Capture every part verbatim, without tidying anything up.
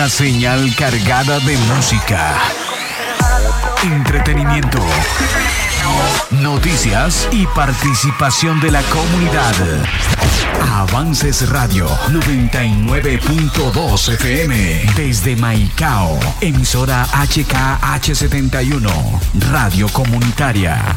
Una señal cargada de música, entretenimiento, noticias y participación de la comunidad. Avances Radio noventa y nueve punto dos F M desde Maicao, emisora H K H setenta y uno, radio comunitaria.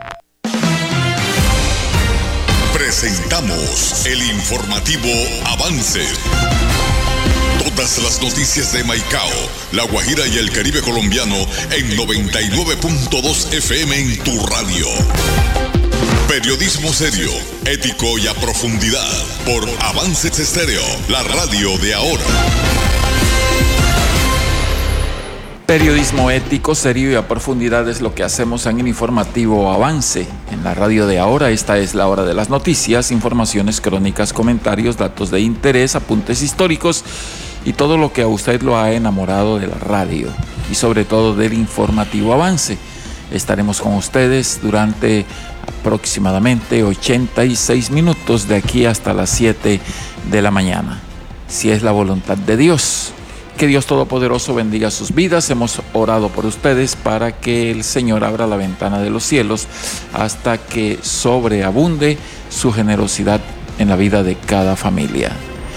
Presentamos el informativo Avance. Todas las noticias de Maicao, La Guajira y el Caribe colombiano en noventa y nueve punto dos F M en tu radio. Periodismo serio, ético y a profundidad por Avances Estéreo, la radio de ahora. Periodismo ético, serio y a profundidad es lo que hacemos en el informativo Avance. En la radio de ahora, esta es la hora de las noticias, informaciones, crónicas, comentarios, datos de interés, apuntes históricos y todo lo que a usted lo ha enamorado de la radio y sobre todo del informativo Avance. Estaremos con ustedes durante aproximadamente ochenta y seis minutos de aquí hasta las siete de la mañana, si es la voluntad de Dios. Que Dios Todopoderoso bendiga sus vidas. Hemos orado por ustedes para que el Señor abra la ventana de los cielos hasta que sobreabunde su generosidad en la vida de cada familia.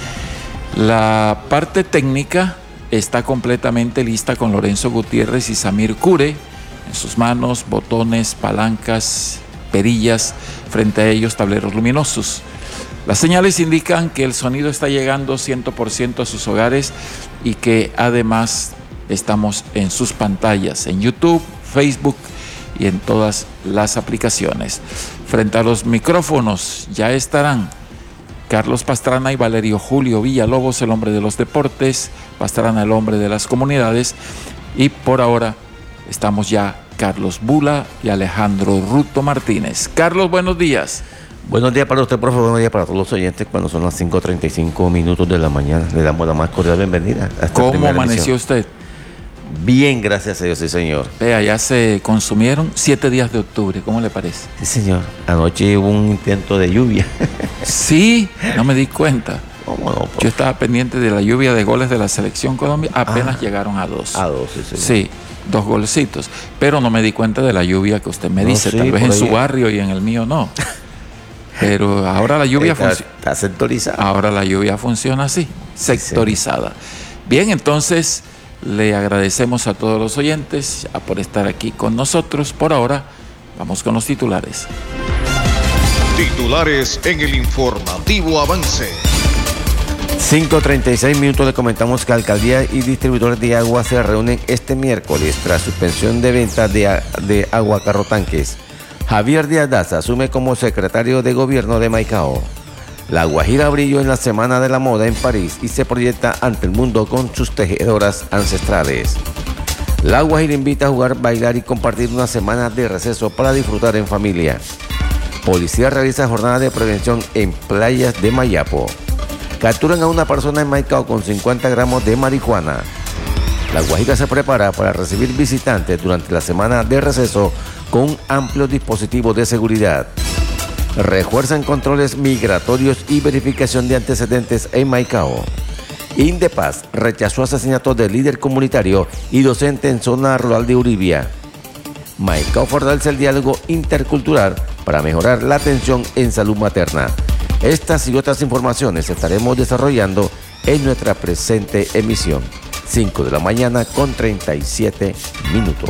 La parte técnica está completamente lista con Lorenzo Gutiérrez y Samir Cure. En sus manos, botones, palancas, perillas, frente a ellos tableros luminosos. Las señales indican que el sonido está llegando cien por ciento a sus hogares y que además estamos en sus pantallas, en YouTube, Facebook y en todas las aplicaciones. Frente a los micrófonos ya estarán Carlos Pastrana y Valerio Julio Villalobos, el hombre de los deportes, Pastrana el hombre de las comunidades, y por ahora estamos ya Carlos Bula y Alejandro Ruto Martínez. Carlos, buenos días. Buenos días para usted, profe. Buenos días para todos los oyentes. Cuando son las cinco treinta y cinco minutos de la mañana, le damos la más cordial bienvenida a esta ¿Cómo amaneció emisión. usted? Bien, gracias a Dios, sí, señor. Vea, ya se consumieron siete días de octubre. ¿Cómo le parece? Sí, señor. Anoche hubo un intento de lluvia. Sí, no me di cuenta. ¿Cómo no, profe? Yo estaba pendiente de la lluvia de goles de la Selección Colombia. Apenas ah, llegaron a dos. A dos, sí, señor. Sí, dos golcitos. Pero no me di cuenta de la lluvia que usted me No, dice. sí, Tal vez en ahí. su barrio y en el mío no. Pero ahora la lluvia Está, funciona. está sectorizada. Ahora la lluvia funciona así, sectorizada. Bien, entonces le agradecemos a todos los oyentes por estar aquí con nosotros. Por ahora, vamos con los titulares. Titulares en el informativo Avance. cinco treinta y seis minutos. Le comentamos que Alcaldía y distribuidores de agua se reúnen este miércoles tras suspensión de venta de, de agua carro tanques. Javier Díaz Daza asume como secretario de gobierno de Maicao. La Guajira brilló en la Semana de la Moda en París y se proyecta ante el mundo con sus tejedoras ancestrales. La Guajira invita a jugar, bailar y compartir una semana de receso para disfrutar en familia. Policía realiza jornada de prevención en playas de Mayapo. Capturan a una persona en Maicao con cincuenta gramos de marihuana. La Guajira se prepara para recibir visitantes durante la semana de receso con un amplio dispositivo de seguridad. Refuerzan controles migratorios y verificación de antecedentes en Maicao. Indepaz rechazó asesinato del líder comunitario y docente en zona rural de Uribia. Maicao fortalece el diálogo intercultural para mejorar la atención en salud materna. Estas y otras informaciones estaremos desarrollando en nuestra presente emisión. cinco de la mañana con treinta y siete minutos.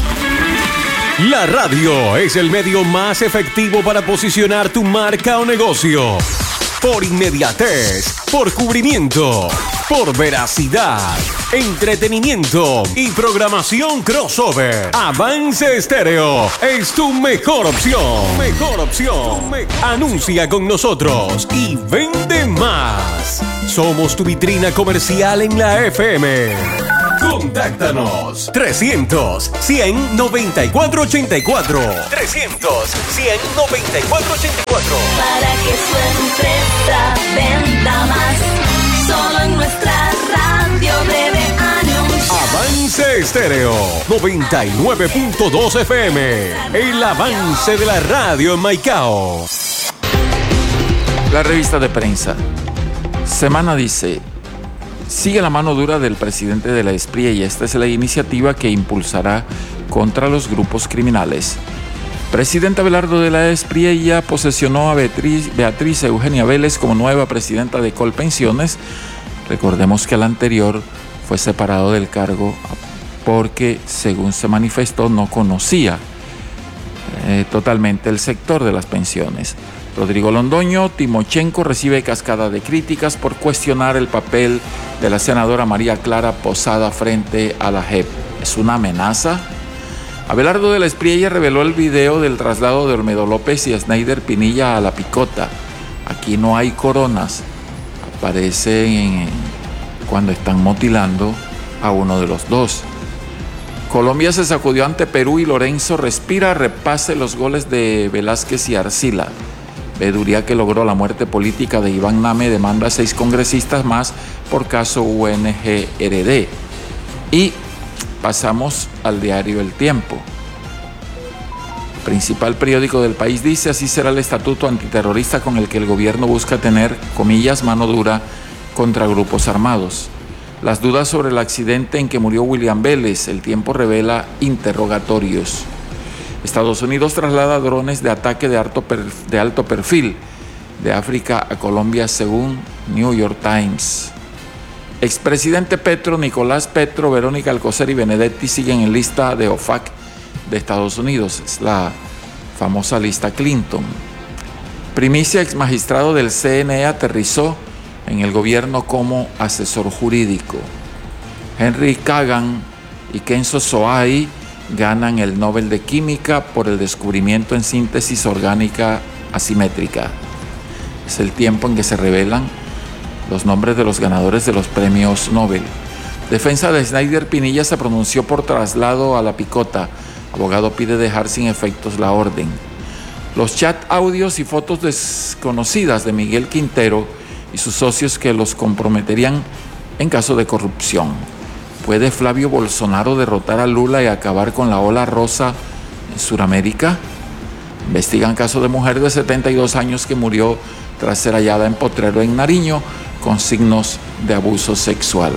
La radio es el medio más efectivo para posicionar tu marca o negocio. Por inmediatez, por cubrimiento, por veracidad, entretenimiento y programación crossover. Avance Estéreo es tu mejor opción. Mejor opción. Anuncia con nosotros y vende más. Somos tu vitrina comercial en la F M. Contáctanos trescientos, cien, noventa y cuatro ochenta y cuatro. trescientos, cien, noventa y cuatro ochenta y cuatro. Para que su empresa venda más, solo en nuestra radio debe anunciar. Avance Estéreo noventa y nueve punto dos F M. El avance de la radio en Maicao. La revista de prensa. Semana dice: Sigue la mano dura del presidente de la Espriella. Esta es la iniciativa que impulsará contra los grupos criminales. Presidente Abelardo de la Espriella posesionó a Beatriz, Beatriz Eugenia Vélez como nueva presidenta de Colpensiones. Recordemos que el anterior fue separado del cargo porque, según se manifestó, no conocía eh, totalmente el sector de las pensiones. Rodrigo Londoño Timochenko recibe cascada de críticas por cuestionar el papel de la senadora María Clara Posada frente a la J E P. ¿Es una amenaza? Abelardo de la Espriella reveló el video del traslado de Olmedo López y Snyder Pinilla a La Picota. Aquí no hay coronas. Aparece en, cuando están mutilando a uno de los dos. Colombia se sacudió ante Perú y Lorenzo respira, repase los goles de Velázquez y Arcila. Beduría, que logró la muerte política de Iván Name, demanda a seis congresistas más por caso U N G R D. Y pasamos al diario El Tiempo. Principal periódico del país dice: así será el estatuto antiterrorista con el que el gobierno busca tener, comillas, mano dura contra grupos armados. Las dudas sobre el accidente en que murió William Vélez. El Tiempo revela interrogatorios. Estados Unidos traslada drones de ataque de alto, de alto perfil de África a Colombia, según New York Times. Expresidente Petro, Nicolás Petro, Verónica Alcocer y Benedetti siguen en lista de O F A C de Estados Unidos. Es la famosa lista Clinton. Primicia: ex magistrado del C N E aterrizó en el gobierno como asesor jurídico. Henry Kagan y Kenzo Soai ganan el Nobel de Química por el descubrimiento en síntesis orgánica asimétrica. Es el tiempo en que se revelan los nombres de los ganadores de los premios Nobel. Defensa de Snyder Pinilla se pronunció por traslado a La Picota. Abogado pide dejar sin efectos la orden. Los chat, audios y fotos desconocidas de Miguel Quintero y sus socios que los comprometerían en caso de corrupción. ¿Puede Flavio Bolsonaro derrotar a Lula y acabar con la ola rosa en Sudamérica? Investigan caso de mujer de setenta y dos años que murió tras ser hallada en potrero en Nariño con signos de abuso sexual.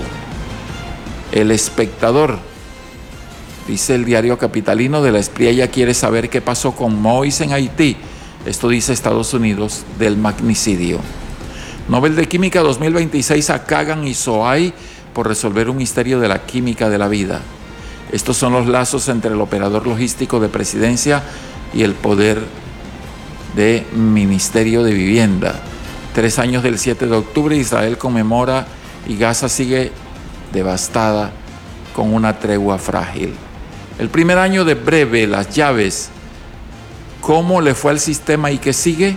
El Espectador, dice el diario capitalino, de la Espriella quiere saber qué pasó con Mois en Haití. Esto dice Estados Unidos del magnicidio. Nobel de Química dos mil veintiséis a Kagan y Soai por resolver un misterio de la química de la vida. Estos son los lazos entre el operador logístico de Presidencia y el poder de Ministerio de Vivienda. Tres años del siete de octubre, Israel conmemora y Gaza sigue devastada con una tregua frágil. El primer año de Breve, las llaves. ¿Cómo le fue al sistema y qué sigue?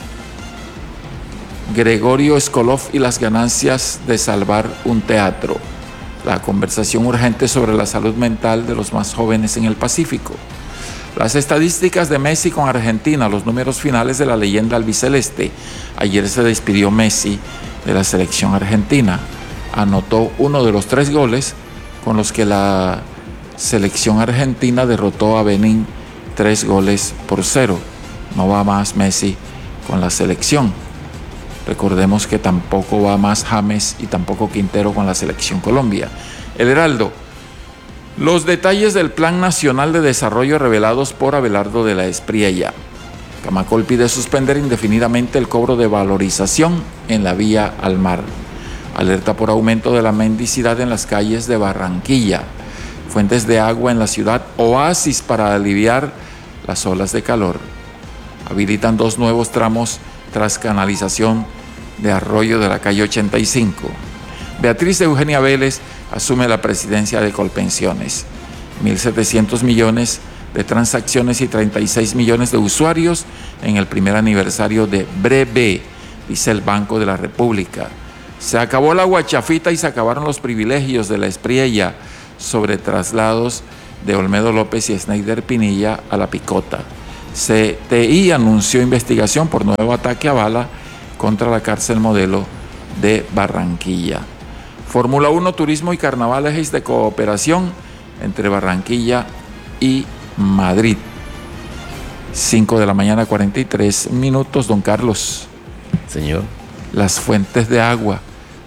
Gregorio Skolov y las ganancias de salvar un teatro. La conversación urgente sobre la salud mental de los más jóvenes en el Pacífico. Las estadísticas de Messi con Argentina, los números finales de la leyenda albiceleste. Ayer se despidió Messi de la selección argentina. Anotó uno de los tres goles con los que la selección argentina derrotó a Benín tres goles por cero. No va más Messi con la selección. Recordemos que tampoco va más James y tampoco Quintero con la selección Colombia. El Heraldo. Los detalles del Plan Nacional de Desarrollo revelados por Abelardo de la Espriella. Camacol pide suspender indefinidamente el cobro de valorización en la vía al mar. Alerta por aumento de la mendicidad en las calles de Barranquilla. Fuentes de agua en la ciudad, oasis para aliviar las olas de calor. Habilitan dos nuevos tramos tras canalización de arroyo de la calle ochenta y cinco. Beatriz Eugenia Vélez asume la presidencia de Colpensiones. mil setecientos millones de transacciones y treinta y seis millones de usuarios en el primer aniversario de Breve, dice el Banco de la República. Se acabó la guachafita y se acabaron los privilegios de la Espriella sobre traslados de Olmedo López y Snyder Pinilla a La Picota. C T I anunció investigación por nuevo ataque a bala contra la cárcel modelo de Barranquilla. Fórmula uno, turismo y carnaval, ejes de cooperación entre Barranquilla y Madrid. cinco de la mañana, cuarenta y tres minutos, don Carlos. Señor. Las fuentes de agua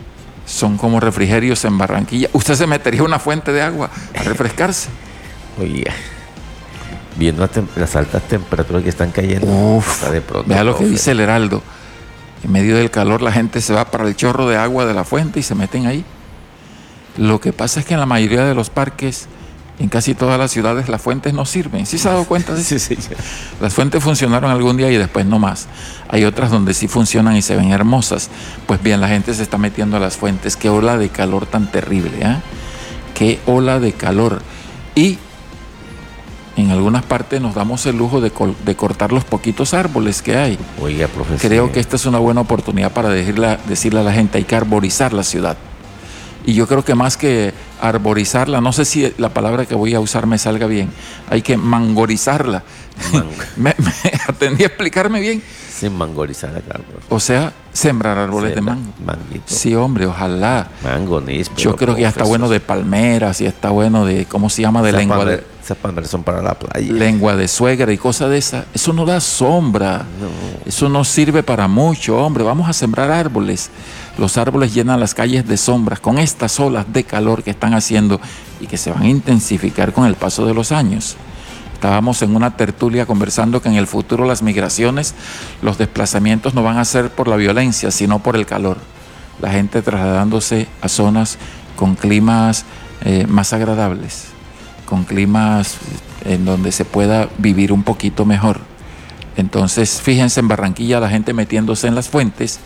son como refrigerios en Barranquilla. ¿Usted se metería a una fuente de agua a refrescarse? Oye, viendo las, tem- las altas temperaturas que están cayendo, Uf, está de pronto, vea lo que profe. dice el Heraldo. En medio del calor la gente se va para el chorro de agua de la fuente y se meten ahí. Lo que pasa es que en la mayoría de los parques, en casi todas las ciudades, las fuentes no sirven. ¿Sí se ha dado cuenta de eso? Sí, sí, sí. Las fuentes funcionaron algún día y después no más. Hay otras donde sí funcionan y se ven hermosas. Pues bien, la gente se está metiendo a las fuentes. Qué ola de calor tan terrible, ¿eh? Qué ola de calor. Y en algunas partes nos damos el lujo de, col- de cortar los poquitos árboles que hay. Oiga, profesor. Creo que esta es una buena oportunidad para decirle, decirle a la gente, hay que arborizar la ciudad. Y yo creo que más que arborizarla, no sé si la palabra que voy a usar me salga bien, hay que mangorizarla. Mango. me, me atendí a explicarme bien. Sin mangorizar acá, profe. O sea, sembrar árboles de Sembra- mango. Manguito. Sí, hombre, ojalá. Mango, níspero, Yo creo que ya está profesor. bueno de palmeras y está bueno de, ¿cómo se llama? De Esas lengua palmer- de, Esas palmeras son para la playa. lengua de suegra y cosas de esas. Eso no da sombra. No. Eso no sirve para mucho, hombre. Vamos a sembrar árboles. Los árboles llenan las calles de sombras con estas olas de calor que están haciendo y que se van a intensificar con el paso de los años. Estábamos en una tertulia conversando que en el futuro las migraciones, los desplazamientos no van a ser por la violencia, sino por el calor. La gente trasladándose a zonas con climas eh, más agradables, con climas en donde se pueda vivir un poquito mejor. Entonces, fíjense en Barranquilla, la gente metiéndose en las fuentes.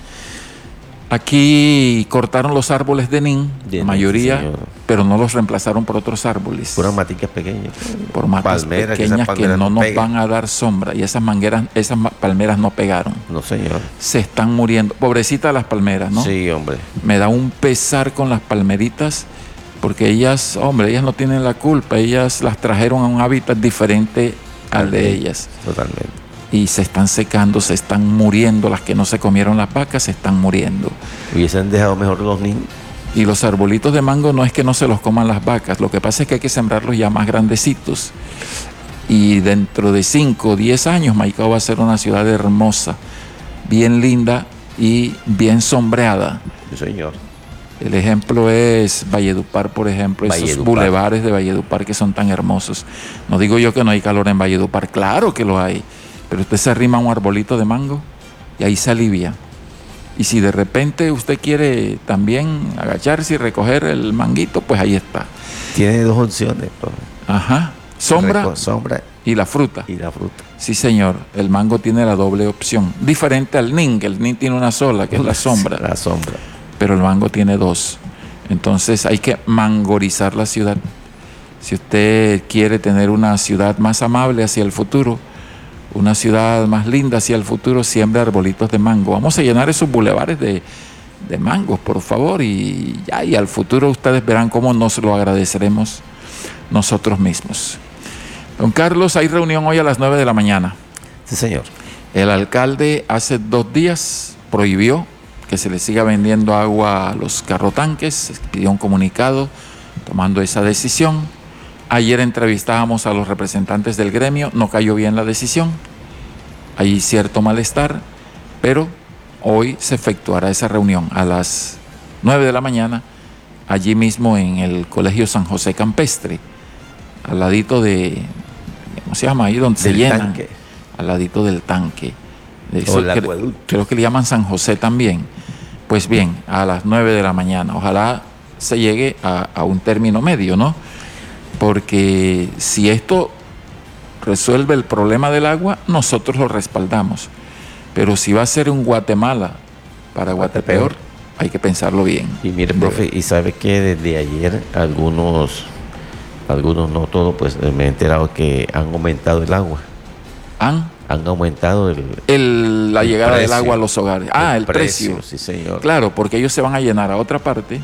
Aquí cortaron los árboles de nin, De la nin, mayoría, sí, señor. pero no los reemplazaron por otros árboles. Puras maticas pequeñas. Por matas Palmeras, que esas pequeñas que, palmeras no no nos pegan. van a dar sombra. Y esas mangueras, esas ma- palmeras no pegaron. No, señor. Se están muriendo. Pobrecitas las palmeras, ¿no? Sí, hombre. Me da un pesar con las palmeritas, porque ellas, hombre, ellas no tienen la culpa. Ellas las trajeron a un hábitat diferente al de ellas. Totalmente. Y se están secando, se están muriendo. Las que no se comieron las vacas se están muriendo. Hubiesen dejado mejor los niños. Y los arbolitos de mango no es que no se los coman las vacas, lo que pasa es que hay que sembrarlos ya más grandecitos. Y dentro de cinco o diez años Maicao va a ser una ciudad hermosa, bien linda y bien sombreada. Sí, señor. El ejemplo es Valledupar, por ejemplo, esos Valledupar. bulevares de Valledupar que son tan hermosos. No digo yo que no hay calor en Valledupar, claro que lo hay, pero usted se arrima a un arbolito de mango y ahí se alivia. Y si de repente usted quiere también agacharse y recoger el manguito, pues ahí está. Tiene dos opciones, profe. Ajá. Sombra Reco- sombra y la fruta. y la fruta. Sí, señor. El mango tiene la doble opción. Diferente al nin, que el nin tiene una sola, que es la sombra. La sombra. Pero el mango tiene dos. Entonces hay que mangorizar la ciudad. Si usted quiere tener una ciudad más amable hacia el futuro, una ciudad más linda hacia el futuro, siembra arbolitos de mango. Vamos a llenar esos bulevares de, de mangos, por favor, y ya, y al futuro ustedes verán cómo nos lo agradeceremos nosotros mismos. Don Carlos, hay reunión hoy a las nueve de la mañana. Sí, señor. El alcalde hace dos días prohibió que se le siga vendiendo agua a los carrotanques, pidió un comunicado tomando esa decisión. Ayer entrevistábamos a los representantes del gremio, no cayó bien la decisión, hay cierto malestar, pero hoy se efectuará esa reunión a las nueve de la mañana, allí mismo en el Colegio San José Campestre, al ladito de, ¿cómo se llama ahí? Donde se Del llenan, tanque. al ladito del tanque. De O eso el cre- acueducto. creo que le llaman San José también. Pues bien, a las nueve de la mañana, ojalá se llegue a, a un término medio, ¿no? Porque si esto resuelve el problema del agua, nosotros lo respaldamos. Pero si va a ser un Guatemala para Guatepeor, hay que pensarlo bien. Y mire, profe, y sabe que desde ayer algunos, algunos no todos, pues me he enterado que han aumentado el agua. ¿Han? Han aumentado el, El, la El llegada del precio. agua a los hogares. Ah, el, precio. Sí, señor. Claro, porque ellos se van a llenar a otra parte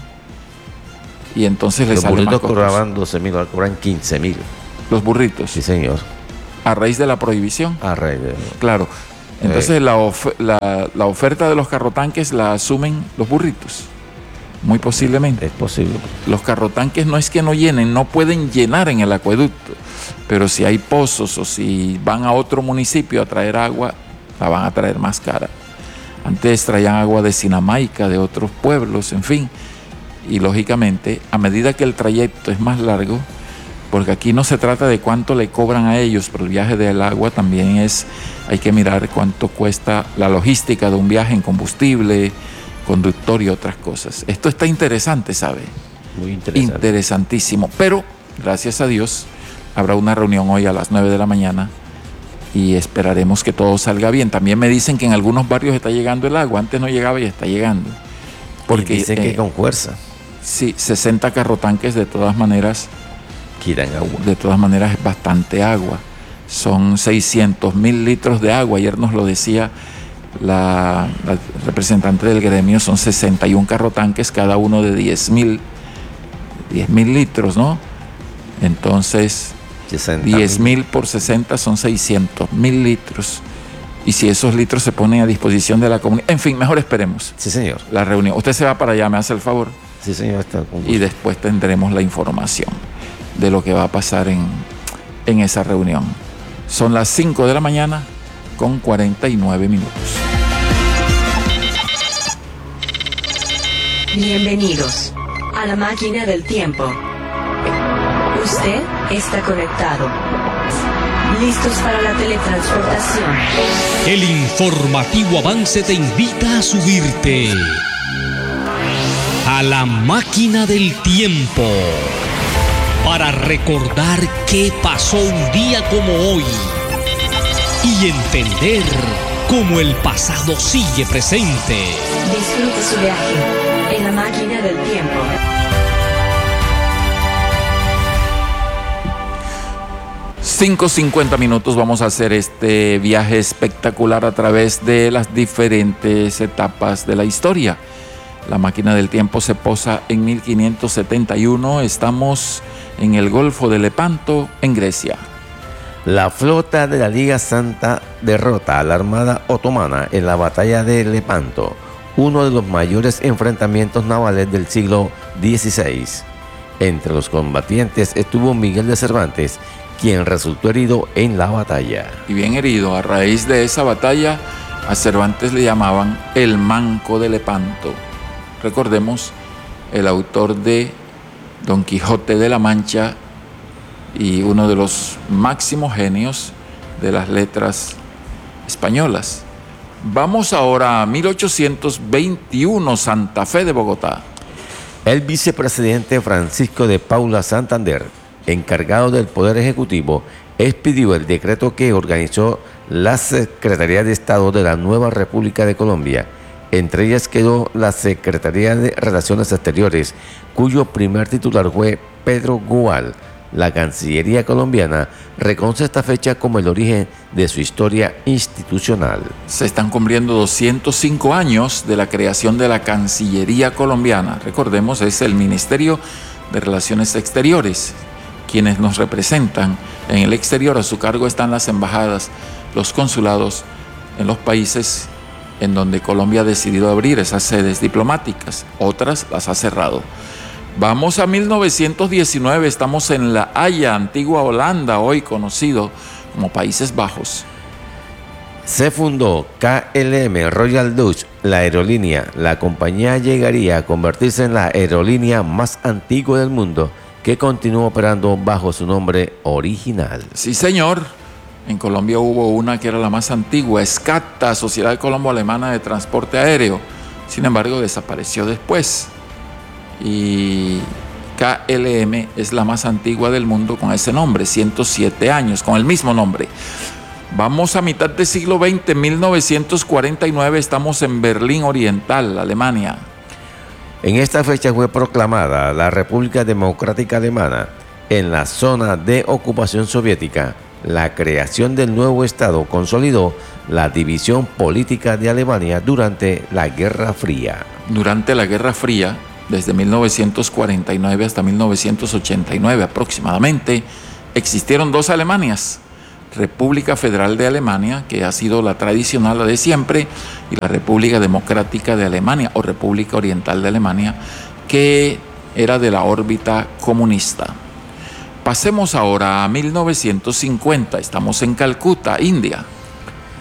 y entonces les Los sale más burritos costoso. cobraban doce mil, ahora cobran quince mil. Los burritos, Sí, señor. a raíz de la prohibición. A raíz de- Claro. Entonces la, of- la, la oferta de los carrotanques la asumen los burritos. Muy posiblemente. Es posible. Los carrotanques no es que no llenen, no pueden llenar en el acueducto. Pero si hay pozos o si van a otro municipio a traer agua, la van a traer más cara. Antes traían agua de Sinamaica, de otros pueblos, en fin. y lógicamente a medida que el trayecto es más largo, porque aquí no se trata de cuánto le cobran a ellos por el viaje del agua, también es, hay que mirar cuánto cuesta la logística de un viaje en combustible, conductor y otras cosas. Esto está interesante, ¿sabe? Muy interesante. Interesantísimo, pero gracias a Dios habrá una reunión hoy a las nueve de la mañana y esperaremos que todo salga bien. También me dicen que en algunos barrios está llegando el agua, antes no llegaba y está llegando. Porque y dicen eh, que con fuerza. Sí, sesenta carrotanques de todas maneras. Quitan agua. De todas maneras es bastante agua. Son seiscientos mil litros de agua. Ayer nos lo decía la, la representante del gremio, son sesenta y un carrotanques, cada uno de diez mil litros, ¿no? Entonces, diez mil por sesenta son seiscientos mil litros. Y si esos litros se ponen a disposición de la comunidad, en fin, mejor esperemos. Sí, señor. La reunión. Usted se va para allá, me hace el favor. Sí, señor. Está con gusto. Y después tendremos la información de lo que va a pasar en, en esa reunión. Son las cinco de la mañana con cuarenta y nueve minutos. Bienvenidos a la máquina del tiempo. Usted está conectado. Listos para la teletransportación. El informativo Avance te invita a subirte a la máquina del tiempo para recordar qué pasó un día como hoy y entender cómo el pasado sigue presente. Disfrute su viaje en la máquina del tiempo. cinco cincuenta minutos, vamos a hacer este viaje espectacular a través de las diferentes etapas de la historia. La máquina del tiempo se posa en mil quinientos setenta y uno, estamos en el Golfo de Lepanto, en Grecia. La flota de la Liga Santa derrota a la Armada Otomana en la batalla de Lepanto, uno de los mayores enfrentamientos navales del siglo dieciséis. Entre los combatientes estuvo Miguel de Cervantes, quien resultó herido en la batalla. Y bien herido, a raíz de esa batalla, a Cervantes le llamaban el Manco de Lepanto. Recordemos, el autor de Don Quijote de la Mancha y uno de los máximos genios de las letras españolas. Vamos ahora a mil ochocientos veintiuno, Santa Fe de Bogotá. El vicepresidente Francisco de Paula Santander, encargado del Poder Ejecutivo, expidió el decreto que organizó la Secretaría de Estado de la nueva República de Colombia. Entre ellas quedó la Secretaría de Relaciones Exteriores, cuyo primer titular fue Pedro Gual. La Cancillería colombiana reconoce esta fecha como el origen de su historia institucional. Se están cumpliendo doscientos cinco años de la creación de la Cancillería colombiana. Recordemos, es el Ministerio de Relaciones Exteriores. Quienes nos representan en el exterior, a su cargo están las embajadas, los consulados en los países en donde Colombia ha decidido abrir esas sedes diplomáticas, otras las ha cerrado. Vamos a mil novecientos diecinueve, estamos en La Haya, antigua Holanda, hoy conocido como Países Bajos. Se fundó K L M Royal Dutch, la aerolínea. La compañía llegaría a convertirse en la aerolínea más antigua del mundo, que continúa operando bajo su nombre original. Sí, señor. En Colombia hubo una que era la más antigua, SCATA, Sociedad Colombo-Alemana de Transporte Aéreo. Sin embargo, desapareció después. Y K L M es la más antigua del mundo con ese nombre, ciento siete años, con el mismo nombre. Vamos a mitad del siglo veinte, mil novecientos cuarenta y nueve, estamos en Berlín Oriental, Alemania. En esta fecha fue proclamada la República Democrática Alemana en la zona de ocupación soviética. La creación del nuevo Estado consolidó la división política de Alemania durante la Guerra Fría. Durante la Guerra Fría, desde mil novecientos cuarenta y nueve hasta mil novecientos ochenta y nueve aproximadamente, existieron dos Alemanias: República Federal de Alemania, que ha sido la tradicional, la de siempre, y la República Democrática de Alemania o República Oriental de Alemania, que era de la órbita comunista. Pasemos ahora a mil novecientos cincuenta, estamos en Calcuta, India.